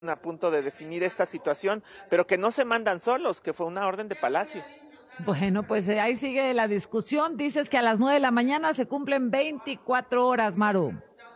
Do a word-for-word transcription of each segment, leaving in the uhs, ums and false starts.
a punto de definir esta situación, pero que no se mandan solos, que fue una orden de Palacio. Bueno, pues eh, ahí sigue la discusión. Dices que a las nueve de la mañana se cumplen veinticuatro horas, Maru.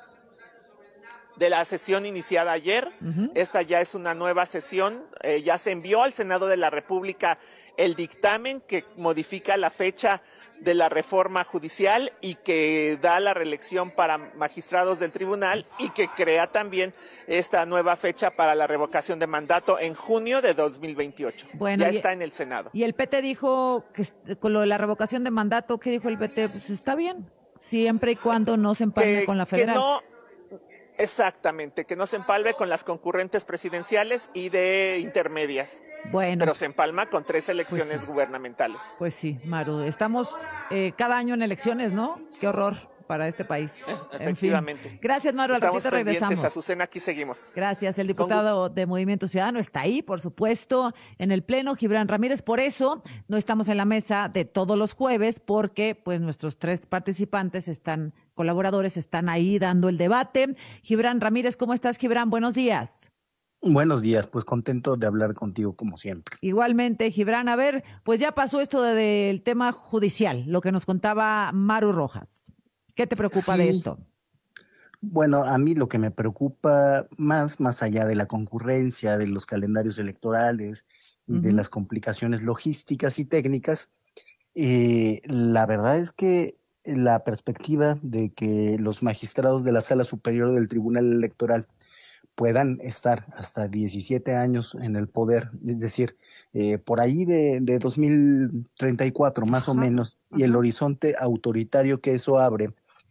De la sesión iniciada ayer, uh-huh. Esta ya es una nueva sesión, eh, ya se envió al Senado de la República el dictamen que modifica la fecha de la reforma judicial y que da la reelección para magistrados del tribunal y que crea también esta nueva fecha para la revocación de mandato en junio de dos mil veintiocho. Bueno, ya y, está en el Senado. Y el P T dijo que con lo de la revocación de mandato, ¿qué dijo el P T? Pues está bien, siempre y cuando no se empalme que, con la federal. Que no, exactamente, que no se empalme con las concurrentes presidenciales y de intermedias. Bueno. Pero se empalma con tres elecciones pues sí. gubernamentales. Pues sí, Maru, estamos eh, cada año en elecciones, ¿no? Qué horror para este país. Efectivamente. En fin. Gracias, Maru, al Estamos ratito regresamos. Azucena, aquí seguimos. Gracias. El diputado de Movimiento Ciudadano está ahí, por supuesto, en el Pleno, Gibran Ramírez. Por eso no estamos en la mesa de todos los jueves, porque pues nuestros tres participantes están, colaboradores, están ahí dando el debate. Gibran Ramírez, ¿cómo estás, Gibran? Buenos días. Buenos días, pues contento de hablar contigo como siempre. Igualmente, Gibran. A ver, pues ya pasó esto de, de, del tema judicial, lo que nos contaba Maru Rojas. ¿Qué te preocupa sí. de esto? Bueno, a mí lo que me preocupa más, más allá de la concurrencia, de los calendarios electorales y uh-huh. de las complicaciones logísticas y técnicas, eh, la verdad es que la perspectiva de que los magistrados de la Sala Superior del Tribunal Electoral puedan estar hasta diecisiete años en el poder, es decir, eh, por ahí de, de dos mil treinta y cuatro más ajá, o menos, ajá. y el horizonte autoritario que eso abre,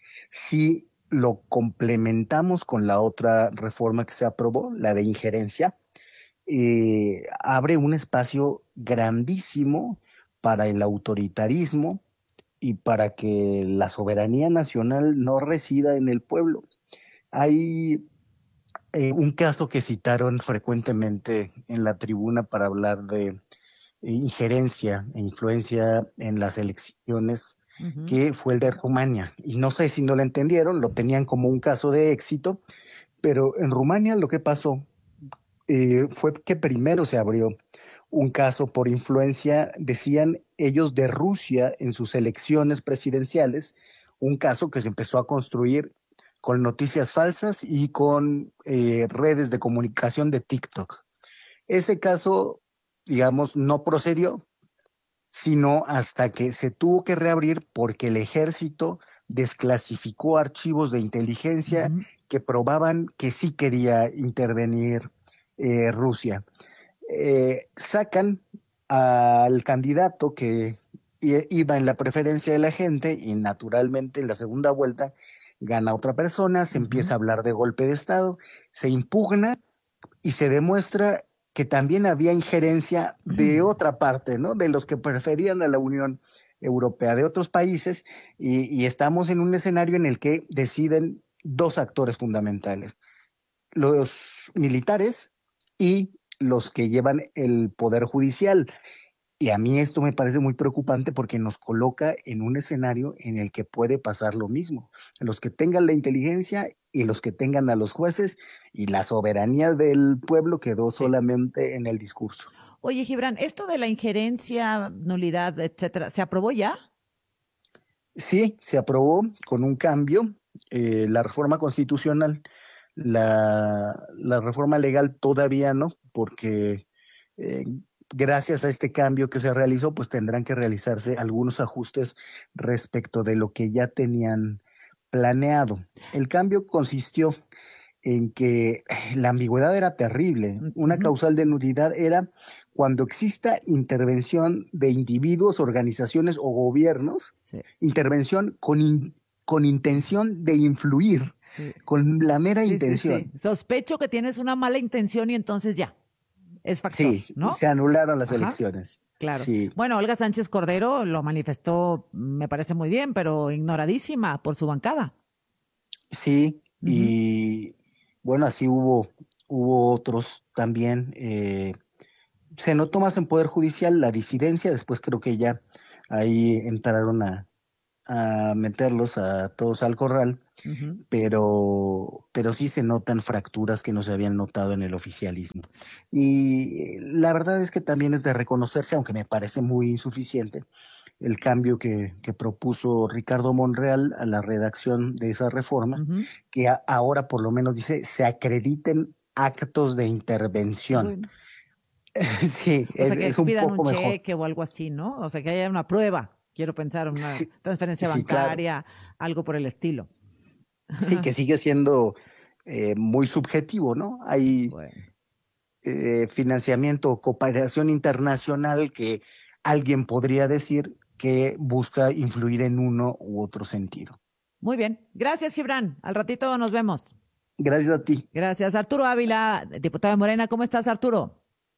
si lo complementamos con la otra reforma que se aprobó, la de injerencia, eh, abre un espacio grandísimo para el autoritarismo y para que la soberanía nacional no resida en el pueblo. Hay Eh, un caso que citaron frecuentemente en la tribuna para hablar de eh, injerencia e influencia en las elecciones, uh-huh. que fue el de Rumania. Y no sé si no lo entendieron, lo tenían como un caso de éxito, pero en Rumania lo que pasó eh, fue que primero se abrió un caso por influencia, decían ellos, de Rusia en sus elecciones presidenciales, un caso que se empezó a construir con noticias falsas y con eh, redes de comunicación de TikTok. Ese caso, digamos, no procedió, sino hasta que se tuvo que reabrir porque el ejército desclasificó archivos de inteligencia uh-huh. que probaban que sí quería intervenir eh, Rusia. Eh, sacan al candidato que iba en la preferencia de la gente y naturalmente en la segunda vuelta gana otra persona, se uh-huh. empieza a hablar de golpe de Estado, se impugna y se demuestra que también había injerencia de uh-huh. otra parte, ¿no? De los que preferían a la Unión Europea, de otros países, y, y estamos en un escenario en el que deciden dos actores fundamentales, los militares y los que llevan el poder judicial. Y a mí esto me parece muy preocupante porque nos coloca en un escenario en el que puede pasar lo mismo. Los que tengan la inteligencia y los que tengan a los jueces, y la soberanía del pueblo quedó sí. solamente en el discurso. Oye, Gibran, esto de la injerencia, nulidad, etcétera, ¿se aprobó ya? Sí, se aprobó con un cambio, eh, la reforma constitucional, la, la reforma legal todavía no, porque eh, gracias a este cambio que se realizó, pues tendrán que realizarse algunos ajustes respecto de lo que ya tenían planeado. El cambio consistió en que la ambigüedad era terrible. Una causal de nulidad era cuando exista intervención de individuos, organizaciones o gobiernos, sí. intervención con, in, con intención de influir, sí. con la mera sí, intención. Sí, sí. Sospecho que tienes una mala intención y entonces ya. Es factor, sí, ¿no? se anularon las Ajá, elecciones. Claro. Sí. Bueno, Olga Sánchez Cordero lo manifestó, me parece muy bien, pero ignoradísima por su bancada. Sí, uh-huh. y bueno, así hubo, hubo otros también. Eh, se notó más en Poder Judicial la disidencia, después creo que ya ahí entraron a, a meterlos a todos al corral, uh-huh. pero, pero sí se notan fracturas que no se habían notado en el oficialismo. Y la verdad es que también es de reconocerse, aunque me parece muy insuficiente, el cambio que, que propuso Ricardo Monreal a la redacción de esa reforma, uh-huh. que a, ahora por lo menos dice, se acrediten actos de intervención. Bueno. Sí, o es, sea, que es un pidan poco un mejor. cheque o algo así, ¿no? O sea, que haya una prueba, quiero pensar, una sí, transferencia sí, bancaria, claro. algo por el estilo. Sí, que sigue siendo eh, muy subjetivo, ¿no? Hay bueno. eh, financiamiento o cooperación internacional que alguien podría decir que busca influir en uno u otro sentido. Muy bien. Gracias, Gibran. Al ratito nos vemos. Gracias a ti. Gracias. Arturo Ávila, diputado de Morena. ¿Cómo estás, Arturo?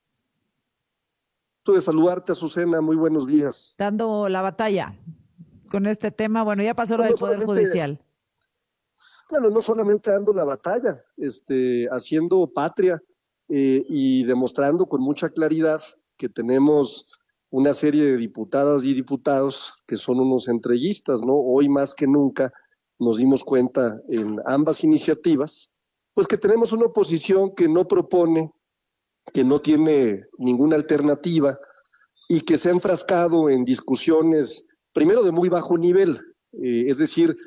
De saludarte, Azucena. Muy buenos días. Dando la batalla con este tema. Bueno, ya pasó lo del Poder Judicial. Bueno, no solamente dando la batalla, este, haciendo patria eh, y demostrando con mucha claridad que tenemos una serie de diputadas y diputados que son unos entreguistas, ¿no? Hoy más que nunca nos dimos cuenta en ambas iniciativas, pues que tenemos una oposición que no propone, que no tiene ninguna alternativa y que se ha enfrascado en discusiones, primero de muy bajo nivel, eh, es decir,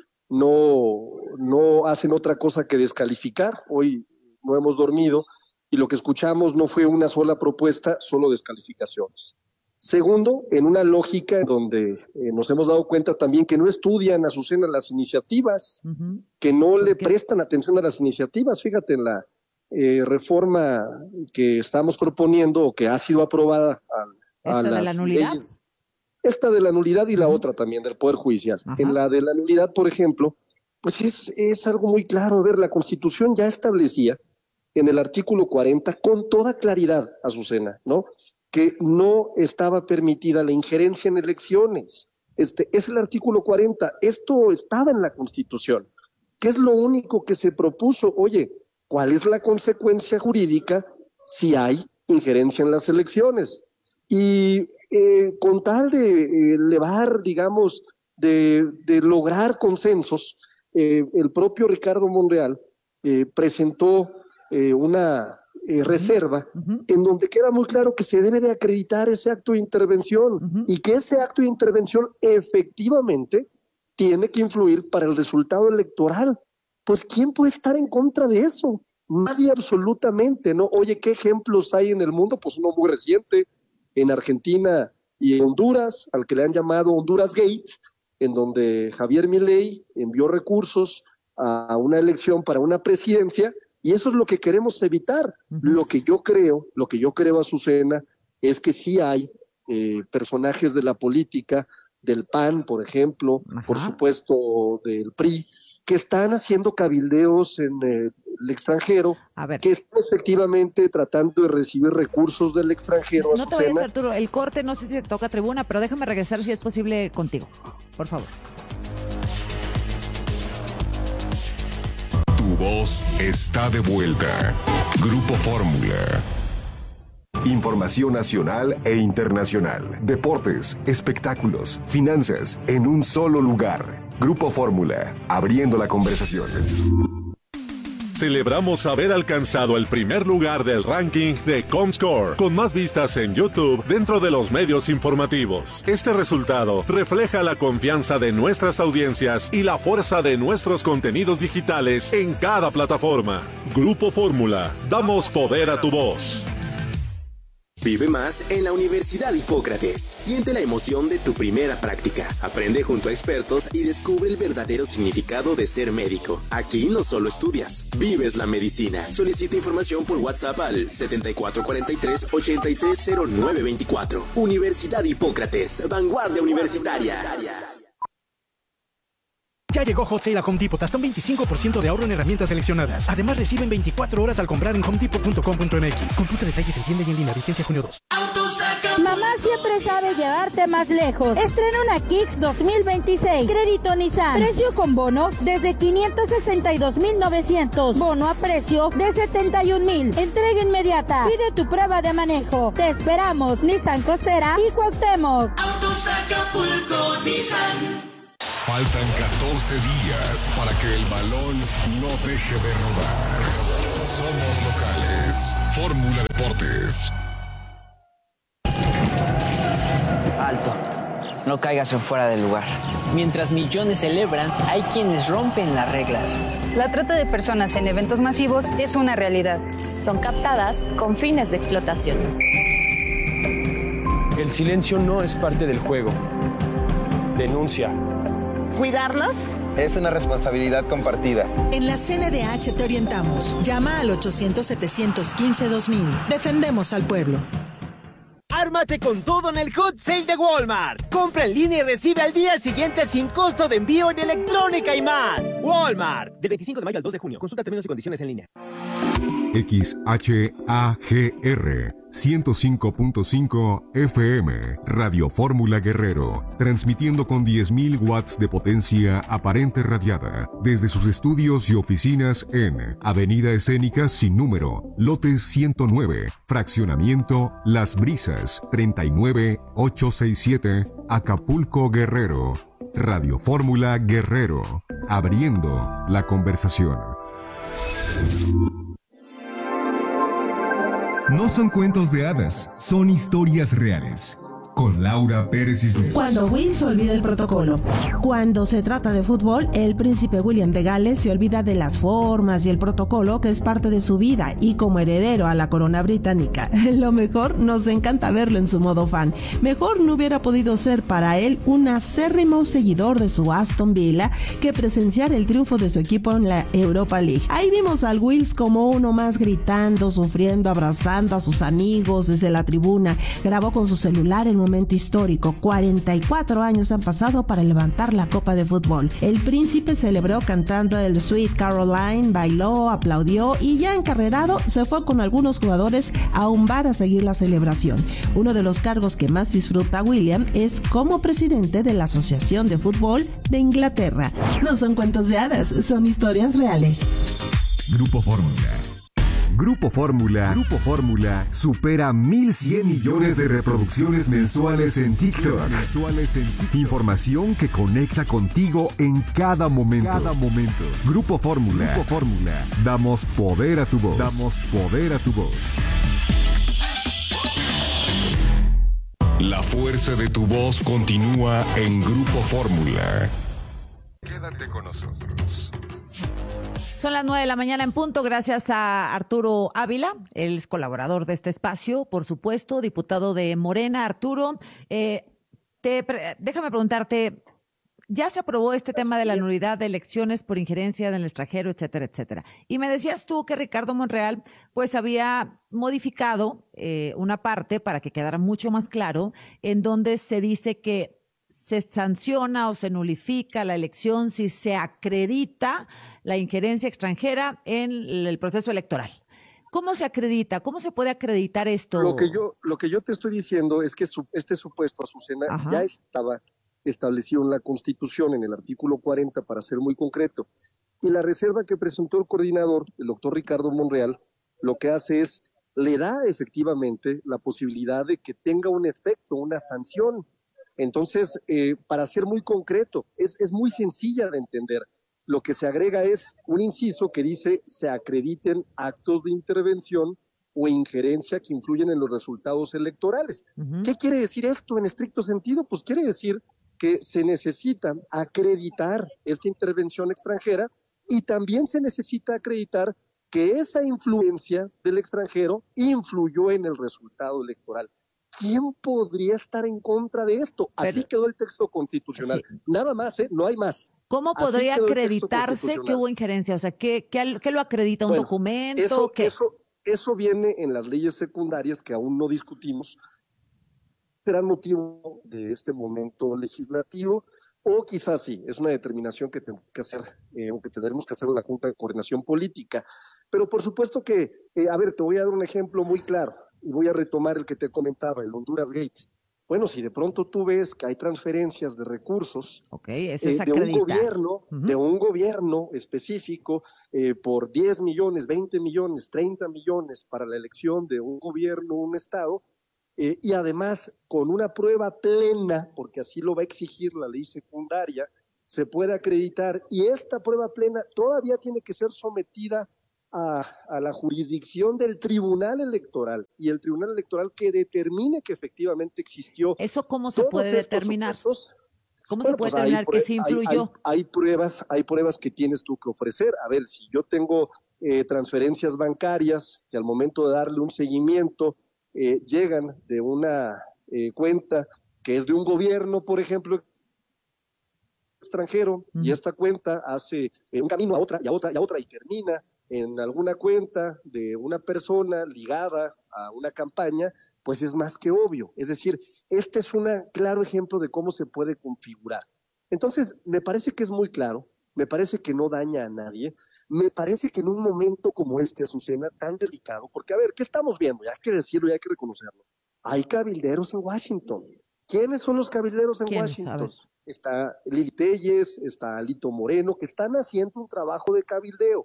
no, no hacen otra cosa que descalificar. Hoy no hemos dormido y lo que escuchamos no fue una sola propuesta, solo descalificaciones. Segundo, en una lógica donde eh, nos hemos dado cuenta también que no estudian, Azucena, las iniciativas, uh-huh. que no le prestan atención a las iniciativas. Fíjate, en la eh, reforma que estamos proponiendo o que ha sido aprobada a, a ¿Esta las de la nulidad? leyes, esta de la nulidad y la uh-huh. otra también del Poder Judicial. Uh-huh. En la de la nulidad, por ejemplo, pues es, es algo muy claro. A ver, la Constitución ya establecía en el artículo cuarenta con toda claridad, Azucena, ¿no?, que no estaba permitida la injerencia en elecciones. Este es el artículo cuarenta. Esto estaba en la Constitución. ¿Qué es lo único que se propuso? Oye, ¿cuál es la consecuencia jurídica si hay injerencia en las elecciones? Y eh, con tal de eh, elevar, digamos, de, de lograr consensos, eh, el propio Ricardo Monreal eh, presentó eh, una Eh, reserva, uh-huh. en donde queda muy claro que se debe de acreditar ese acto de intervención uh-huh. y que ese acto de intervención efectivamente tiene que influir para el resultado electoral. Pues ¿quién puede estar en contra de eso? Nadie, absolutamente, ¿no? Oye, ¿qué ejemplos hay en el mundo? Pues uno muy reciente, en Argentina y en Honduras, al que le han llamado Honduras Gate, en donde Javier Milei envió recursos a una elección para una presidencia. Y eso es lo que queremos evitar. Uh-huh. Lo que yo creo, lo que yo creo, Azucena, es que sí hay eh, personajes de la política, del P A N, por ejemplo, uh-huh. por supuesto del P R I, que están haciendo cabildeos en eh, el extranjero, a ver. que están efectivamente tratando de recibir recursos del extranjero. No te vayas, Arturo, el corte, no sé si te toca tribuna, pero déjame regresar si es posible contigo, por favor. Tu voz está de vuelta. Grupo Fórmula. Información nacional e internacional. Deportes, espectáculos, finanzas, en un solo lugar. Grupo Fórmula, abriendo la conversación. Celebramos haber alcanzado el primer lugar del ranking de Comscore, con más vistas en YouTube dentro de los medios informativos. Este resultado refleja la confianza de nuestras audiencias y la fuerza de nuestros contenidos digitales en cada plataforma. Grupo Fórmula, damos poder a tu voz. Vive más en la Universidad Hipócrates. Siente la emoción de tu primera práctica. Aprende junto a expertos y descubre el verdadero significado de ser médico. Aquí no solo estudias, vives la medicina. Solicita información por WhatsApp al setenta y cuatro cuarenta y tres ochenta y tres cero nueve veinticuatro. Universidad Hipócrates, vanguardia universitaria. Ya llegó Hot Sale a Home Depot, hasta un veinticinco por ciento de ahorro en herramientas seleccionadas. Además, reciben veinticuatro horas al comprar en home depot punto com punto m x. Consulta detalles en tienda y en línea. Vigencia junio dos. Mamá siempre sabe llevarte más lejos. Estrena una Kicks dos mil veintiséis. Crédito Nissan. Precio con bono desde quinientos sesenta y dos mil novecientos. Bono a precio de setenta y un mil. Entrega inmediata. Pide tu prueba de manejo. Te esperamos. Nissan Costera y Cuauhtémoc. Autos Acapulco Nissan. Faltan catorce días para que el balón no deje de rodar. Somos locales. Fórmula Deportes. Alto. No caigas en fuera del lugar. Mientras millones celebran, hay quienes rompen las reglas. La trata de personas en eventos masivos es una realidad. Son captadas con fines de explotación. El silencio no es parte del juego. Denuncia. ¿Cuidarlos? Es una responsabilidad compartida. En la C N D H te orientamos. Llama al ochocientos, setecientos quince, dos mil. Defendemos al pueblo. Ármate con todo en el Hot Sale de Walmart. Compra en línea y recibe al día siguiente sin costo de envío en electrónica y más. Walmart. Del veinticinco de mayo al dos de junio. Consulta términos y condiciones en línea. X H A G R ciento cinco punto cinco F M, Radio Fórmula Guerrero, transmitiendo con diez mil watts de potencia aparente radiada desde sus estudios y oficinas en Avenida Escénica sin número, lote ciento nueve, fraccionamiento Las Brisas, treinta y nueve mil ochocientos sesenta y siete, Acapulco, Guerrero. Radio Fórmula Guerrero, abriendo la conversación. No son cuentos de hadas, son historias reales. Con Laura Pérez Cisneros. Cuando Will se olvida el protocolo. Cuando se trata de fútbol, el príncipe William de Gales se olvida de las formas y el protocolo que es parte de su vida y como heredero a la corona británica. Lo mejor, nos encanta verlo en su modo fan. Mejor no hubiera podido ser para él un acérrimo seguidor de su Aston Villa que presenciar el triunfo de su equipo en la Europa League. Ahí vimos al Wills como uno más gritando, sufriendo, abrazando a sus amigos desde la tribuna. Grabó con su celular el momento histórico. cuarenta y cuatro años han pasado para levantar la copa de fútbol. El príncipe celebró cantando el Sweet Caroline, bailó, aplaudió y ya encarrerado se fue con algunos jugadores a un bar a seguir la celebración. Uno de los cargos que más disfruta William es como presidente de la Asociación de Fútbol de Inglaterra. No son cuentos de hadas, son historias reales. Grupo Fórmula. Grupo Fórmula, Grupo Fórmula supera mil cien millones de reproducciones mensuales en TikTok. Mensuales en TikTok. Información que conecta contigo en cada momento. Cada momento. Grupo Fórmula. Grupo Fórmula. Damos poder a tu voz. Damos poder a tu voz. La fuerza de tu voz continúa en Grupo Fórmula. Quédate con nosotros. Son las nueve de la mañana en punto, gracias a Arturo Ávila, él es colaborador de este espacio, por supuesto, diputado de Morena. Arturo, eh, te, déjame preguntarte, ya se aprobó este tema de la nulidad de elecciones por injerencia en el extranjero, etcétera, etcétera. Y me decías tú que Ricardo Monreal pues había modificado eh, una parte para que quedara mucho más claro, en donde se dice que se sanciona o se nulifica la elección si se acredita la injerencia extranjera en el proceso electoral. ¿Cómo se acredita? ¿Cómo se puede acreditar esto? Lo que yo, lo que yo te estoy diciendo es que su, este supuesto, Azucena, Ajá. ya estaba establecido en la Constitución, en el artículo cuarenta, para ser muy concreto. Y la reserva que presentó el coordinador, el doctor Ricardo Monreal, lo que hace es, le da efectivamente la posibilidad de que tenga un efecto, una sanción. Entonces, eh, para ser muy concreto, es, es muy sencilla de entender. Lo que se agrega es un inciso que dice se acrediten actos de intervención o injerencia que influyen en los resultados electorales. Uh-huh. ¿Qué quiere decir esto en estricto sentido? Pues quiere decir que se necesita acreditar esta intervención extranjera y también se necesita acreditar que esa influencia del extranjero influyó en el resultado electoral. ¿Quién podría estar en contra de esto? Así Pero, quedó el texto constitucional. Sí. Nada más, ¿eh? No hay más. ¿Cómo podría acreditarse que hubo injerencia? O sea, ¿qué, qué, qué lo acredita? ¿Un bueno, documento? Eso, ¿qué? Eso, eso viene en las leyes secundarias que aún no discutimos. ¿Será motivo de este momento legislativo? O quizás sí, es una determinación que tenemos que hacer, eh, o que tendremos que hacer en la Junta de Coordinación Política. Pero por supuesto que, eh, a ver, te voy a dar un ejemplo muy claro. Y voy a retomar el que te comentaba, el Honduras Gate. Bueno, si de pronto tú ves que hay transferencias de recursos okay, eso es eh, de un gobierno, uh-huh. de un gobierno específico eh, por diez millones, veinte millones, treinta millones para la elección de un gobierno, un estado, eh, y además con una prueba plena, porque así lo va a exigir la ley secundaria, se puede acreditar y esta prueba plena todavía tiene que ser sometida a, a la jurisdicción del Tribunal Electoral y el Tribunal Electoral que determine que efectivamente existió. ¿Eso cómo se puede determinar? Supuestos. ¿Cómo Bueno, se puede pues determinar que sí hay, influyó? Hay, hay pruebas, hay pruebas que tienes tú que ofrecer. A ver, si yo tengo eh, transferencias bancarias que al momento de darle un seguimiento eh, llegan de una eh, cuenta que es de un gobierno, por ejemplo, extranjero, mm. y esta cuenta hace eh, un camino a otra y a otra y a otra y termina en alguna cuenta de una persona ligada a una campaña, pues es más que obvio. Es decir, este es un claro ejemplo de cómo se puede configurar. Entonces, me parece que es muy claro, me parece que no daña a nadie, me parece que en un momento como este, Azucena, tan delicado, porque a ver, ¿qué estamos viendo? Ya hay que decirlo y hay que reconocerlo. Hay cabilderos en Washington. ¿Quiénes son los cabilderos en Washington? Está Lili Telles, está Alito Moreno, que están haciendo un trabajo de cabildeo.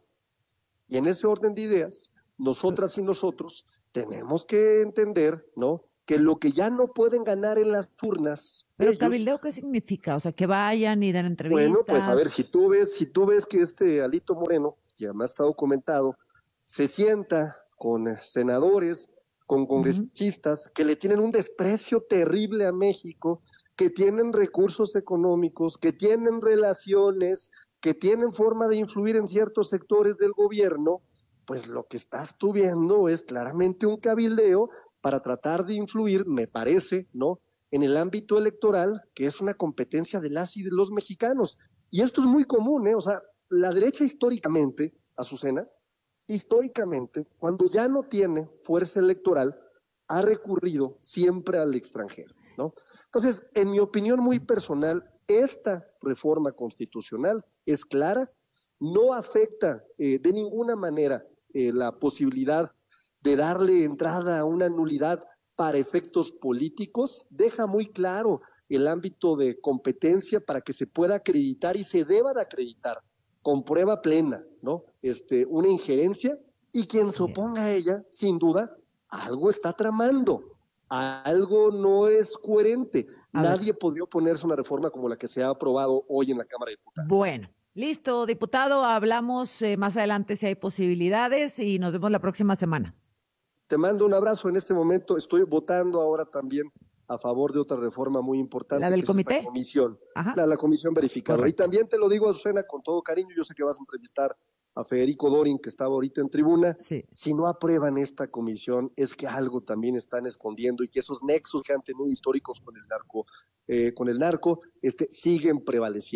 Y en ese orden de ideas, nosotras y nosotros tenemos que entender, ¿no?, que lo que ya no pueden ganar en las urnas. ¿Pero ellos, cabildeo qué significa? O sea, que vayan y den entrevistas. Bueno, pues a ver, si tú ves, si tú ves que este Alito Moreno, que además ha estado comentado, se sienta con senadores, con congresistas, uh-huh. que le tienen un desprecio terrible a México, que tienen recursos económicos, que tienen relaciones, que tienen forma de influir en ciertos sectores del gobierno, pues lo que estás tú viendo es claramente un cabildeo para tratar de influir, me parece, ¿no?, en el ámbito electoral, que es una competencia de las y de los mexicanos. Y esto es muy común, ¿eh? O sea, la derecha históricamente, Azucena, históricamente, cuando ya no tiene fuerza electoral, ha recurrido siempre al extranjero, ¿no? Entonces, en mi opinión muy personal, esta reforma constitucional es clara, no afecta eh, de ninguna manera eh, la posibilidad de darle entrada a una nulidad para efectos políticos, deja muy claro el ámbito de competencia para que se pueda acreditar y se deba de acreditar con prueba plena, ¿no?, este, una injerencia, y quien se oponga a ella, sin duda, algo está tramando, algo no es coherente. A Nadie ver. podría oponerse a una reforma como la que se ha aprobado hoy en la Cámara de Diputados. Bueno, listo, diputado, hablamos eh, más adelante si hay posibilidades y nos vemos la próxima semana. Te mando un abrazo. En este momento estoy votando ahora también a favor de otra reforma muy importante. ¿La del que comité? Es la comisión, la, la comisión verificadora. Correcto. Y también te lo digo, Azucena, con todo cariño, yo sé que vas a entrevistar a Federico Dorin, que estaba ahorita en tribuna. Sí. Si no aprueban esta comisión, es que algo también están escondiendo y que esos nexos que han tenido históricos con el narco, eh, con el narco, este, siguen prevaleciendo.